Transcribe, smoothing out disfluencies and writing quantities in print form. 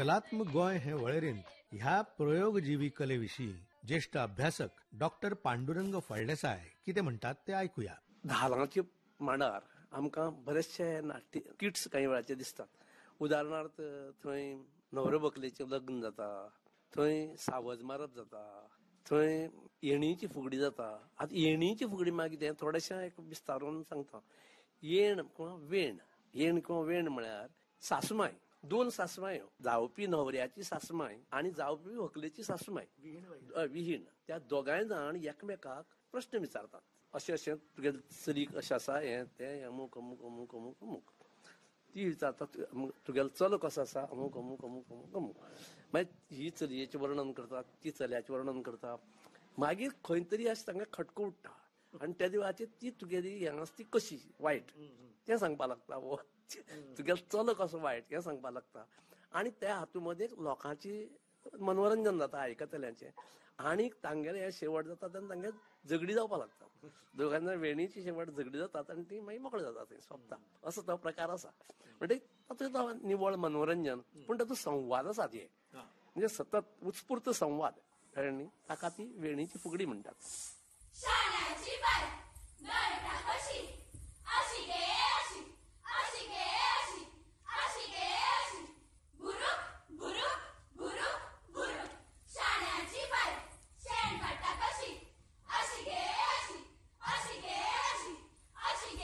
कलात्मक गोय हे वळेरींत ह्या प्रयोगजीवी कलेविषयी ज्येष्ठ अभ्यासक डॉक्टर पांडुरंग फळदेसाय कितें म्हणटात ते ऐकुया. धालांचे मांडार आमकां बरेचशे नाट्य किट्स काही वेळाचे दिसतात. उदाहरणार्थ थंय न्हवरो व्हंकलेचें लग्न जाता, थंय सावज मारप जाता, थंय येणीची फुगडी जाता. आतां येणीची फुगडी मागीर कितें थोडेशें एक विस्तारून सांगता. येण किंवा वेण म्हळ्यार सासूमाय, दोन सासूमायो, जावपी न्हवऱ्याची सासूमाय आनी जावपी व्हंकलेची सासूमाय विहीण, त्या दोगांय जाण एकमेकाक प्रश्न विचारतात. अशें तुगे चलीक अशें आसा, हें तें अमूक अमूक अमूक अमूक अमूक. ती विचारतात तुगेलो चलो कसो आसा, अमूक अमूक अमूक अमूक अमूक. मागीर ही चलयेचें वर्णन करता, ती चल्याचें वर्णन करता. मागीर खंय तरी अशें तांकां खटको उठटा आनी त्या देवाचेर ती तुगेली हें आसा ती कशी वायट तें सांगपा लागता. तुगेलो चलो कसो वायट हें सांगपा लागता. आनी त्या हातूंत मदें लोकांची मनोरंजन जाता आयकतल्यांचें. आनी तांगेलें हें शेवट जाता तेन्ना तांगे झगडी जावपा लागता. दोगांय वेणीची शेवट झगडी जातात आनी ती मागीर मोकळी जाता, थंय सोंपता. असो तो प्रकार आसा. म्हणजे तातूंत निवळ मनोरंजन पूण तातूंत संवाद आसा ते, म्हणजे सतत उत्स्फूर्त संवाद. कळ्ळें न्ही? ताका ती वेणीची फुगडी म्हणटात. शाण्याची बाई नडटा कशी अशी गे